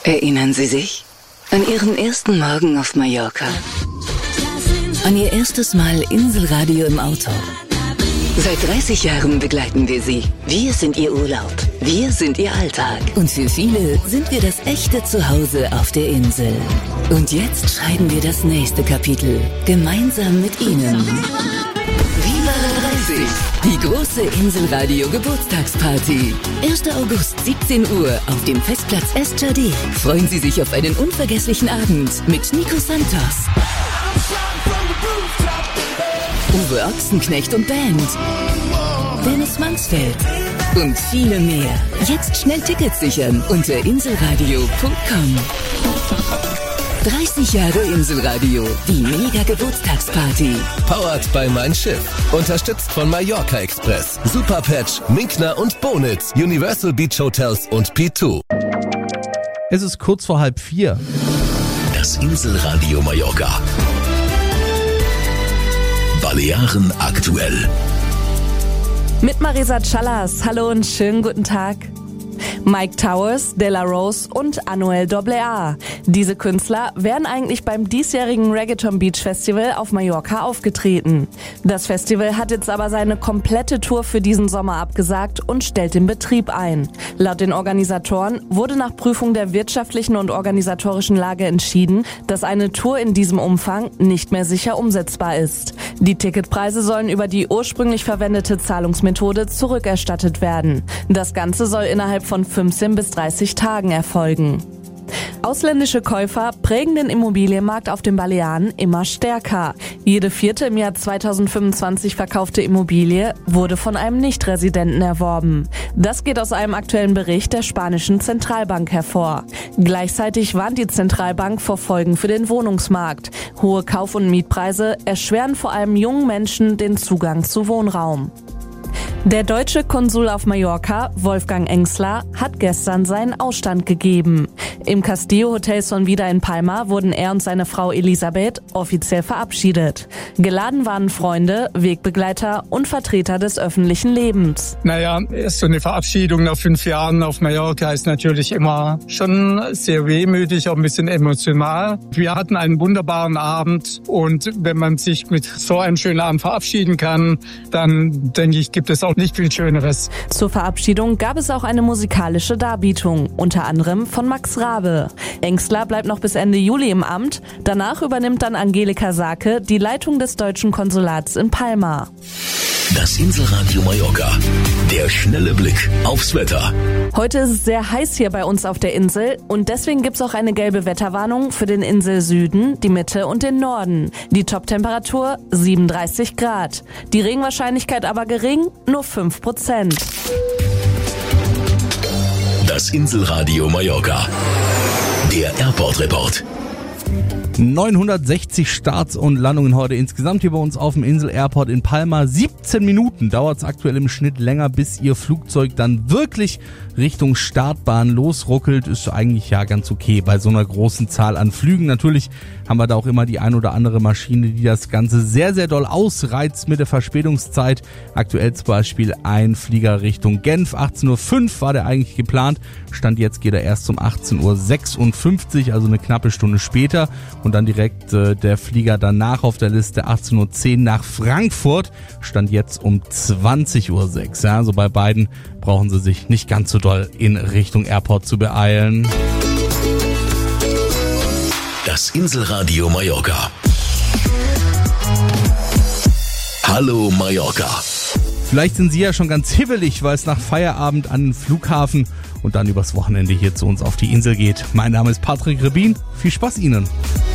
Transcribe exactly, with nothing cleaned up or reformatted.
Erinnern Sie sich an Ihren ersten Morgen auf Mallorca? An Ihr erstes Mal Inselradio im Auto? Seit dreißig Jahren begleiten wir Sie. Wir sind Ihr Urlaub. Wir sind Ihr Alltag. Und für viele sind wir das echte Zuhause auf der Insel. Und jetzt schreiben wir das nächste Kapitel. Gemeinsam mit Ihnen. Viva la dreißig! Die große Inselradio Geburtstagsparty. erster August, siebzehn Uhr auf dem Festplatz Estjardé. Freuen Sie sich auf einen unvergesslichen Abend mit Nico Santos, Uwe Ochsenknecht und Band, Dennis Mansfeld und viele mehr. Jetzt schnell Tickets sichern unter inselradio punkt com. dreißig Jahre Inselradio, die Mega-Geburtstagsparty. Powered by Mein Schiff. Unterstützt von Mallorca Express, Superpatch, Minkner und Bonitz, Universal Beach Hotels und P zwei. Es ist kurz vor halb vier. Das Inselradio Mallorca. Balearen aktuell. Mit Marisa Callas. Hallo und schönen guten Tag. Mike Towers, De La Rose und Anuel A A. Diese Künstler wären eigentlich beim diesjährigen Reggaeton Beach Festival auf Mallorca aufgetreten. Das Festival hat jetzt aber seine komplette Tour für diesen Sommer abgesagt und stellt den Betrieb ein. Laut den Organisatoren wurde nach Prüfung der wirtschaftlichen und organisatorischen Lage entschieden, dass eine Tour in diesem Umfang nicht mehr sicher umsetzbar ist. Die Ticketpreise sollen über die ursprünglich verwendete Zahlungsmethode zurückerstattet werden. Das Ganze soll innerhalb von fünfzehn bis dreißig Tagen erfolgen. Ausländische Käufer prägen den Immobilienmarkt auf den Balearen immer stärker. Jede vierte im Jahr zweitausendfünfundzwanzig verkaufte Immobilie wurde von einem Nicht-Residenten erworben. Das geht aus einem aktuellen Bericht der spanischen Zentralbank hervor. Gleichzeitig warnt die Zentralbank vor Folgen für den Wohnungsmarkt. Hohe Kauf- und Mietpreise erschweren vor allem jungen Menschen den Zugang zu Wohnraum. Der deutsche Konsul auf Mallorca, Wolfgang Engsler, hat gestern seinen Ausstand gegeben. Im Castillo Hotel Sonvida in Palma wurden er und seine Frau Elisabeth offiziell verabschiedet. Geladen waren Freunde, Wegbegleiter und Vertreter des öffentlichen Lebens. Naja, so eine Verabschiedung nach fünf Jahren auf Mallorca ist natürlich immer schon sehr wehmütig, auch ein bisschen emotional. Wir hatten einen wunderbaren Abend und wenn man sich mit so einem schönen Abend verabschieden kann, dann denke ich, gibt es auch nicht viel Schöneres. Zur Verabschiedung gab es auch eine musikalische Darbietung, unter anderem von Max Rabe. Engsler bleibt noch bis Ende Juli im Amt. Danach übernimmt dann Angelika Sake die Leitung des deutschen Konsulats in Palma. Das Inselradio Mallorca. Der schnelle Blick aufs Wetter. Heute ist es sehr heiß hier bei uns auf der Insel und deswegen gibt's auch eine gelbe Wetterwarnung für den Inselsüden, die Mitte und den Norden. Die Toptemperatur siebenunddreißig Grad. Die Regenwahrscheinlichkeit aber gering, nur fünf Prozent. Das Inselradio Mallorca. Der Airport Report. neunhundertsechzig Starts und Landungen heute insgesamt hier bei uns auf dem Insel Airport in Palma. siebzehn Minuten dauert es aktuell im Schnitt länger, bis Ihr Flugzeug dann wirklich Richtung Startbahn losruckelt. Ist eigentlich ja ganz okay bei so einer großen Zahl an Flügen. Natürlich haben wir da auch immer die ein oder andere Maschine, die das Ganze sehr, sehr doll ausreizt mit der Verspätungszeit. Aktuell zum Beispiel ein Flieger Richtung Genf. achtzehn Uhr fünf war der eigentlich geplant. Stand jetzt geht er erst um achtzehn Uhr sechsundfünfzig, also eine knappe Stunde später. Und dann direkt äh, der Flieger danach auf der Liste achtzehn Uhr zehn nach Frankfurt. Stand jetzt um zwanzig Uhr sechs. Ja, also bei beiden brauchen Sie sich nicht ganz so doll in Richtung Airport zu beeilen. Das Inselradio Mallorca. Hallo Mallorca. Vielleicht sind Sie ja schon ganz hibbelig, weil es nach Feierabend an den Flughafen und dann übers Wochenende hier zu uns auf die Insel geht. Mein Name ist Patrick Rebin. Viel Spaß Ihnen.